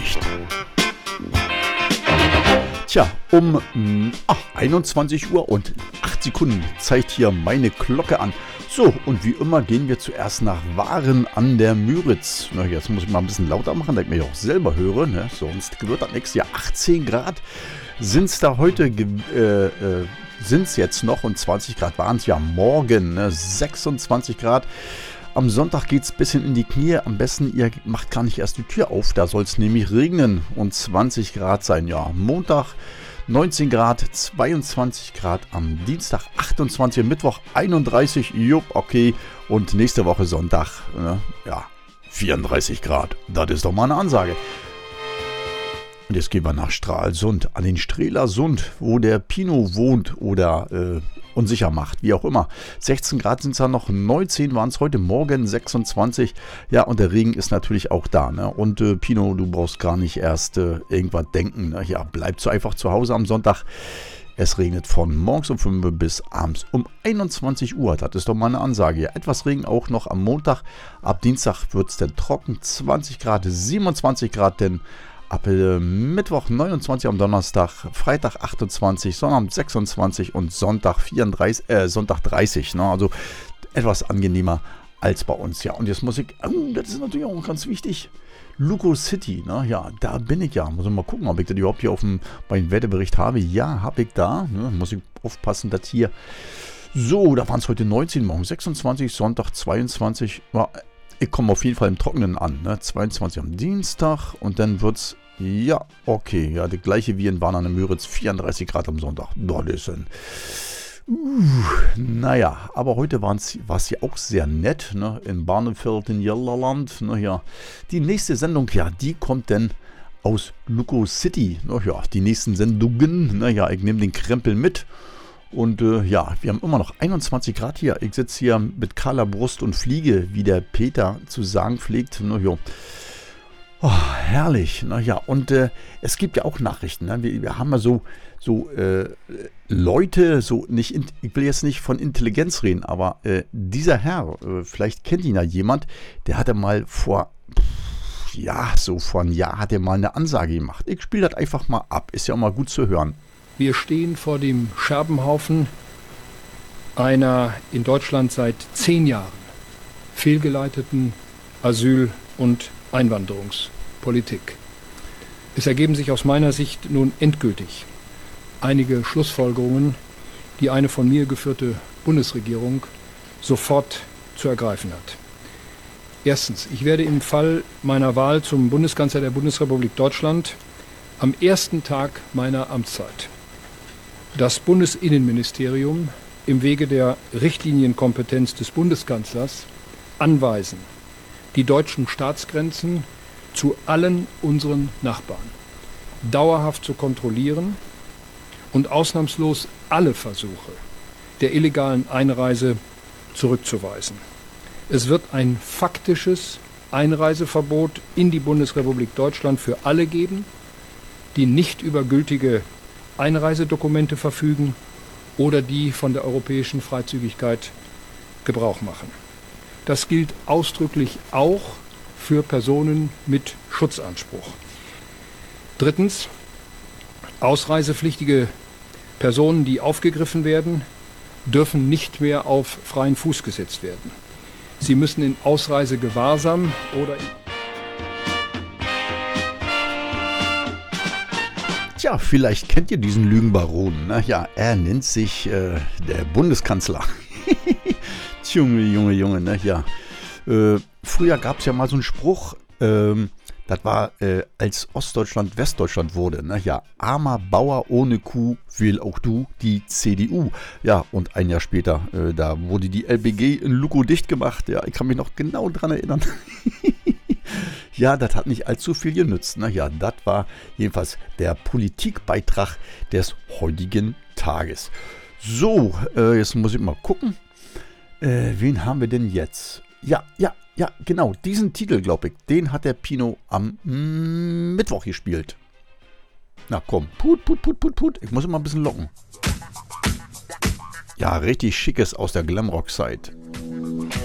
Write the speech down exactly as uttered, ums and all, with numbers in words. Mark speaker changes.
Speaker 1: nicht. Tja, um ach, einundzwanzig Uhr und acht Sekunden zeigt hier meine Glocke an. So, und wie immer gehen wir zuerst nach Waren an der Müritz. Na, jetzt muss ich mal ein bisschen lauter machen, damit ich mich auch selber höre. Ne? Sonst wird das nächste Jahr achtzehn Grad. Sind es da heute, äh, äh, sind es jetzt noch und zwanzig Grad waren es ja morgen, ne? sechsundzwanzig Grad. Am Sonntag geht es ein bisschen in die Knie. Am besten, ihr macht gar nicht erst die Tür auf. Da soll es nämlich regnen und zwanzig Grad sein. Ja, Montag neunzehn Grad, zweiundzwanzig Grad. Am Dienstag achtundzwanzig, Mittwoch einunddreißig. Jupp, okay. Und nächste Woche Sonntag, äh, ja, vierunddreißig Grad. Das ist doch mal eine Ansage. Und jetzt gehen wir nach Stralsund, an den Strehler Sund, wo der Pino wohnt oder äh, unsicher macht, wie auch immer. sechzehn Grad sind es da noch, neunzehn waren es heute Morgen, sechsundzwanzig. Ja, und der Regen ist natürlich auch da. Ne? Und äh, Pino, du brauchst gar nicht erst äh, irgendwas denken. Ne? Ja, bleibst du einfach zu Hause am Sonntag. Es regnet von morgens um fünf bis abends um einundzwanzig Uhr. Das ist doch mal eine Ansage. Ja, etwas Regen auch noch am Montag. Ab Dienstag wird es dann trocken, zwanzig Grad, siebenundzwanzig Grad, denn ab äh, Mittwoch neunundzwanzig, am Donnerstag, Freitag achtundzwanzig, Sonnabend sechsundzwanzig und Sonntag vierunddreißig, äh, Sonntag dreißig. Ne? Also etwas angenehmer als bei uns. Ja, und jetzt muss ich, oh, das ist natürlich auch ganz wichtig, Luco City, ne? Ja, da bin ich ja. Muss ich mal gucken, ob ich das überhaupt hier auf dem, meinen Wetterbericht habe. Ja, habe ich da. Ne? Muss ich aufpassen, dass hier, so, da waren es heute neunzehn, morgen sechsundzwanzig, Sonntag zweiundzwanzig. Ja, ich komme auf jeden Fall im Trockenen an. Ne? zweiundzwanzig am Dienstag und dann wird es, ja, okay, ja, das gleiche wie in Waren an der Müritz, vierunddreißig Grad am Sonntag. Das ist ein, uh, naja, aber heute war es ja auch sehr nett, ne? In Barneveld in Jellerland. Ne? Ja. Die nächste Sendung, ja, die kommt dann aus Luco City. Ne? Ja, die nächsten Sendungen, naja, ich nehme den Krempel mit. Und äh, ja, wir haben immer noch einundzwanzig Grad hier. Ich sitze hier mit kahler Brust und fliege, wie der Peter zu sagen pflegt. Na ja, oh, herrlich. Na ja, und äh, es gibt ja auch Nachrichten. Ne? Wir, wir haben ja so, so äh, Leute, so nicht, ich will jetzt nicht von Intelligenz reden, aber äh, dieser Herr, äh, vielleicht kennt ihn ja jemand, der hatte mal vor, ja, so vor einem Jahr hat er mal eine Ansage gemacht. Ich spiele das einfach mal ab. Ist ja auch mal gut zu hören.
Speaker 2: Wir stehen vor dem Scherbenhaufen einer in Deutschland seit zehn Jahren fehlgeleiteten Asyl- und Einwanderungspolitik. Es ergeben sich aus meiner Sicht nun endgültig einige Schlussfolgerungen, die eine von mir geführte Bundesregierung sofort zu ergreifen hat. Erstens, ich werde im Fall meiner Wahl zum Bundeskanzler der Bundesrepublik Deutschland am ersten Tag meiner Amtszeit das Bundesinnenministerium im Wege der Richtlinienkompetenz des Bundeskanzlers anweisen, die deutschen Staatsgrenzen zu allen unseren Nachbarn dauerhaft zu kontrollieren und ausnahmslos alle Versuche der illegalen Einreise zurückzuweisen. Es wird ein faktisches Einreiseverbot in die Bundesrepublik Deutschland für alle geben, die nicht über gültige Einreisedokumente verfügen oder die von der europäischen Freizügigkeit Gebrauch machen. Das gilt ausdrücklich auch für Personen mit Schutzanspruch. Drittens, ausreisepflichtige Personen, die aufgegriffen werden, dürfen nicht mehr auf freien Fuß gesetzt werden. Sie müssen in Ausreisegewahrsam oder in
Speaker 1: Tja, vielleicht kennt ihr diesen Lügenbaron. Na ja, er nennt sich äh, der Bundeskanzler. Junge, Junge, Junge, ne, ja. Äh, früher gab es ja mal so einen Spruch, ähm, das war, äh, als Ostdeutschland Westdeutschland wurde, ne, ja, armer Bauer ohne Kuh will auch du die C D U. Ja, und ein Jahr später, äh, da wurde die L B G in Luco dicht gemacht. Ja, ich kann mich noch genau dran erinnern. Ja, das hat nicht allzu viel genützt. Na ja, das war jedenfalls der Politikbeitrag des heutigen Tages. So, äh, jetzt muss ich mal gucken. Äh, wen haben wir denn jetzt? Ja, ja, ja, genau. Diesen Titel, glaube ich, den hat der Pino am mm, Mittwoch gespielt. Na komm, put, put, put, put, put. Ich muss immer ein bisschen locken. Ja, richtig schickes aus der Glamrock-Zeit.